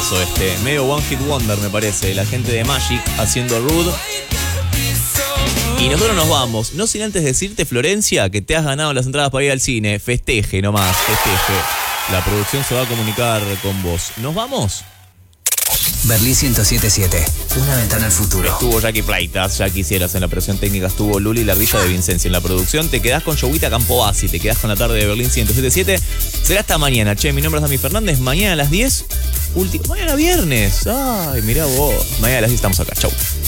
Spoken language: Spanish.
temazo este. Medio One Hit Wonder, me parece. La gente de Magic haciendo Rude. Y nosotros nos vamos. No sin antes decirte, Florencia, que te has ganado las entradas para ir al cine. Festeje nomás, festeje. La producción se va a comunicar con vos. ¿Nos vamos? Berlín 107.7, una ventana al futuro. Estuvo Jackie Fleitas, ya quisieras. En la operación técnica estuvo Luli Lardilla de Vincencio. En la producción te quedás con Joguita Campoasi, te quedás con la tarde de Berlín 107.7. Será hasta mañana. Che, mi nombre es Dami Fernández. Mañana a las 10. Mañana viernes. Ay, mirá vos. Mañana a las 10 estamos acá. Chau.